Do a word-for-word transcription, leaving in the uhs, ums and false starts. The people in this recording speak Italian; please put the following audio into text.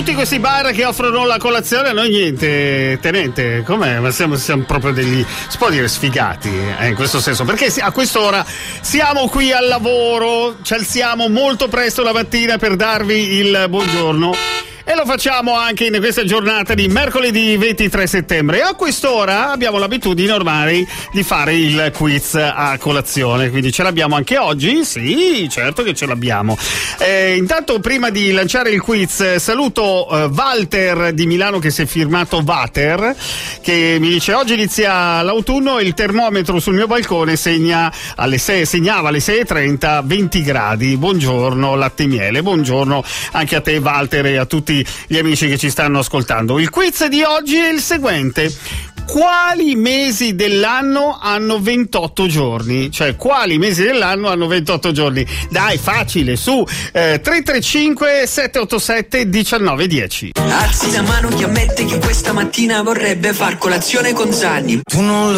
tutti questi bar che offrono la colazione, noi niente. Tenente, com'è? Ma siamo, siamo proprio degli, si può dire, sfigati, eh, in questo senso, perché a quest'ora siamo qui al lavoro, ci alziamo molto presto la mattina per darvi il buongiorno. E lo facciamo anche in questa giornata di mercoledì ventitré settembre. E a quest'ora abbiamo l'abitudine ormai di fare il quiz a colazione, quindi ce l'abbiamo anche oggi? Sì, certo che ce l'abbiamo. Eh, intanto, prima di lanciare il quiz, saluto eh, Walter di Milano, che si è firmato Vater, che mi dice: oggi inizia l'autunno e il termometro sul mio balcone segna alle sei, segnava alle sei e trenta venti gradi. Buongiorno latte e miele, buongiorno anche a te Walter e a tutti gli amici che ci stanno ascoltando. Il quiz di oggi è il seguente: quali mesi dell'anno hanno ventotto giorni? Cioè, quali mesi dell'anno hanno ventotto giorni? Dai, facile, su eh, tre tre cinque sette otto sette uno nove uno zero. Alzi la mano chi ammette che questa mattina vorrebbe far colazione con Zanni. Tu non